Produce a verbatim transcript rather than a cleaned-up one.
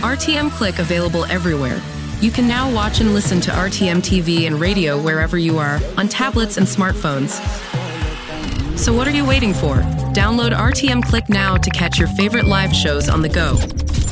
R T M Click available everywhere. You can now watch and listen to R T M T V and radio wherever you are, on tablets and smartphones. So what are you waiting for? Download R T M Click now to catch your favorite live shows on the go.